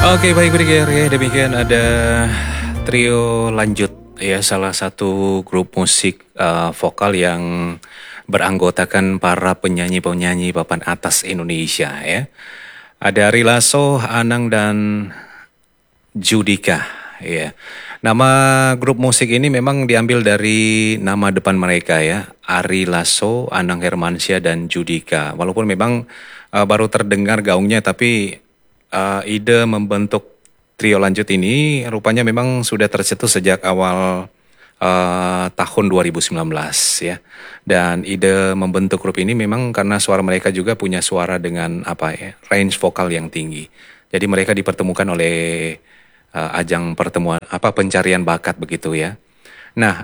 Oke, baik berikut ya. Demikian ada trio lanjut ya, salah satu grup musik vokal yang beranggotakan para penyanyi-penyanyi papan atas Indonesia ya. Ada Ari Lasso, Anang dan Judika ya. Nama grup musik ini memang diambil dari nama depan mereka ya, Ari Lasso, Anang Hermansyah dan Judika. Walaupun memang baru terdengar gaungnya, tapi ide membentuk trio lanjut ini rupanya memang sudah tercetus sejak awal tahun 2019 ya. Dan ide membentuk grup ini memang karena suara mereka juga punya suara dengan apa ya, range vokal yang tinggi. Jadi mereka dipertemukan oleh ajang pertemuan apa pencarian bakat begitu ya. Nah,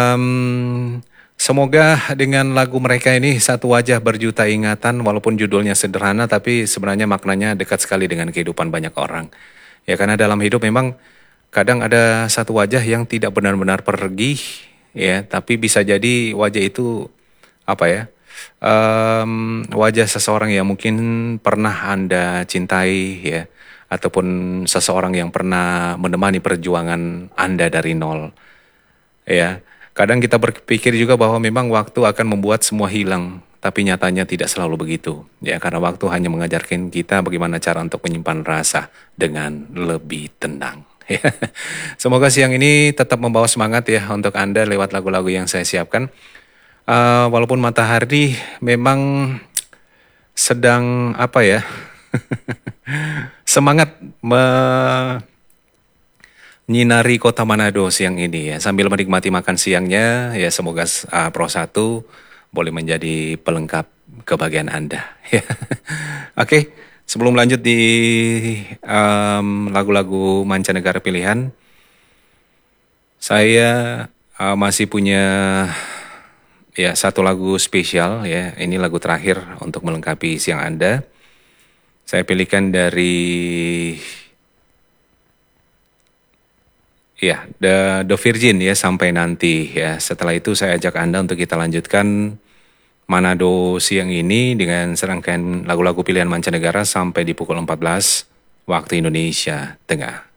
semoga dengan lagu mereka ini satu wajah berjuta ingatan, walaupun judulnya sederhana tapi sebenarnya maknanya dekat sekali dengan kehidupan banyak orang. Ya karena dalam hidup memang kadang ada satu wajah yang tidak benar-benar pergi ya, tapi bisa jadi wajah itu apa ya? Wajah seseorang yang mungkin pernah Anda cintai ya, ataupun seseorang yang pernah menemani perjuangan Anda dari nol. Ya, kadang kita berpikir juga bahwa memang waktu akan membuat semua hilang, tapi nyatanya tidak selalu begitu. Ya, karena waktu hanya mengajarkan kita bagaimana cara untuk menyimpan rasa dengan lebih tenang. Ya. Semoga siang ini tetap membawa semangat ya untuk Anda lewat lagu-lagu yang saya siapkan. Walaupun matahari memang sedang apa ya, semangat menyinari kota Manado siang ini ya. Sambil menikmati makan siangnya ya, semoga Pro 1 boleh menjadi pelengkap kebahagiaan Anda. Ya. Oke, sebelum lanjut di lagu-lagu mancanegara pilihan, saya masih punya ya satu lagu spesial ya. Ini lagu terakhir untuk melengkapi siang Anda. Saya pilihkan dari ya, The Virgin ya, Sampai Nanti ya. Setelah itu saya ajak Anda untuk kita lanjutkan Manado siang ini dengan serangkaian lagu-lagu pilihan mancanegara sampai di pukul 14 waktu Indonesia Tengah.